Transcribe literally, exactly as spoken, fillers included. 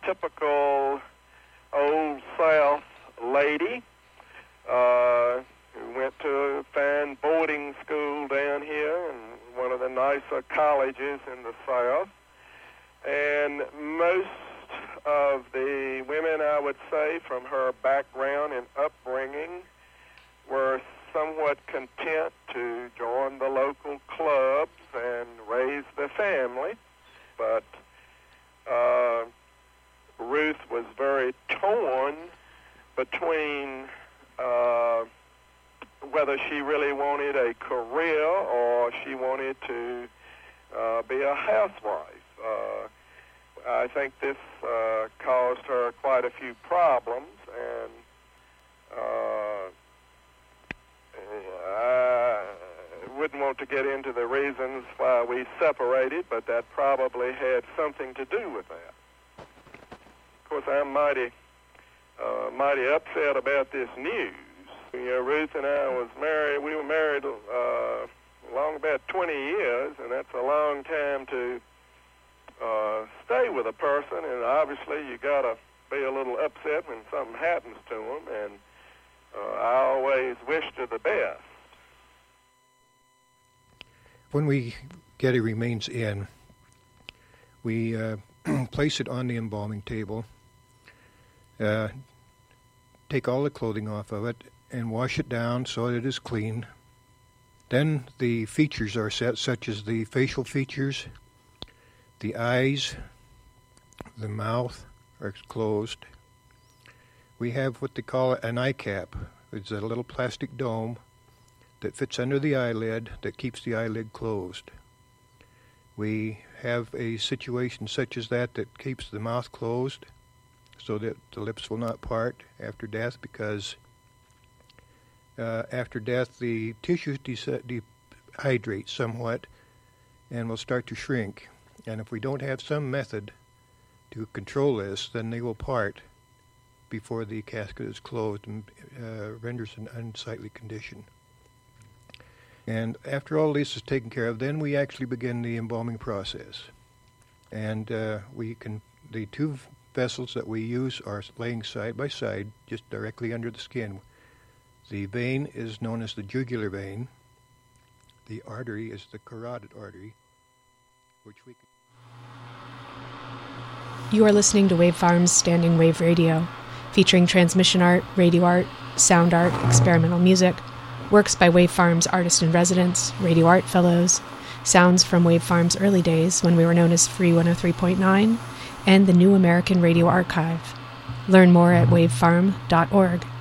typical old South lady uh, who went to a fine boarding school down here and one of the nicer colleges in the South. And most of the women, I would say, from her background and upbringing were somewhat content to join the local clubs and raise the family. But uh, Ruth was very torn between uh, whether she really wanted a career or she wanted to uh, be a housewife. Uh, I think this uh, caused her quite a few problems, and uh, I wouldn't want to get into the reasons why we separated, but that probably had something to do with that. Of course, I'm mighty, uh, mighty upset about this news. You know, Ruth and I was married. We were married uh, long about twenty years, and that's a long time to uh, stay with a person. And obviously, you got to be a little upset when something happens to them. And uh, I always wish her the best. When we get a remains in, we uh, place it on the embalming table, uh, take all the clothing off of it, and wash it down so that it is clean. Then the features are set, such as the facial features, the eyes, the mouth are closed. We have what they call an eye cap. It's a little plastic dome that fits under the eyelid that keeps the eyelid closed. We have a situation such as that that keeps the mouth closed so that the lips will not part after death, because uh, after death the tissues de- dehydrate somewhat and will start to shrink. And if we don't have some method to control this, then they will part before the casket is closed and uh, renders an unsightly condition. And after all this is taken care of, then we actually begin the embalming process. And uh, we can the two vessels that we use are laying side by side, just directly under the skin. The vein is known as the jugular vein. The artery is the carotid artery, which we can... You are listening to Wave Farms Standing Wave Radio, featuring transmission art, radio art, sound art, experimental music, works by Wave Farms artist-in-residence, radio art fellows, sounds from Wave Farms' early days when we were known as Free one oh three point nine, and the New American Radio Archive. Learn more at wavefarm dot org.